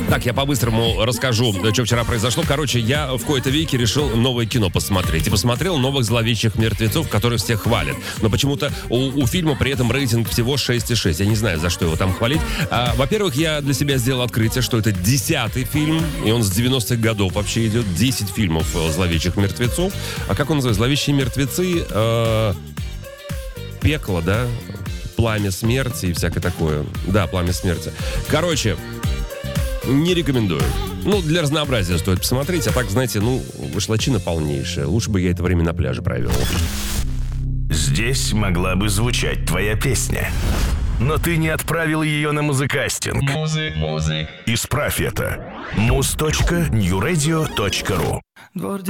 Так, я по-быстрому расскажу, что вчера произошло. Короче, я в кои-то веки решил новое кино посмотреть. И посмотрел «Новых зловещих мертвецов», которые всех хвалят. Но почему-то у фильма при этом рейтинг всего 6,6. Я не знаю, за что его там хвалить. Во-первых, я для себя сделал открытие, что это 10-й фильм. И он с 90-х годов вообще идет. 10 фильмов зловещих мертвецов. А как он называется? «Зловещие мертвецы», «Пекло», да? «Пламя смерти» и всякое такое. Да, «Пламя смерти». Короче, не рекомендую. Ну, для разнообразия стоит посмотреть. А так, знаете, вышлачина полнейшая. Лучше бы я это время на пляже провел. Здесь могла бы звучать твоя песня, но ты не отправил ее на музыкастинг. Исправь это. muz.newradio.ru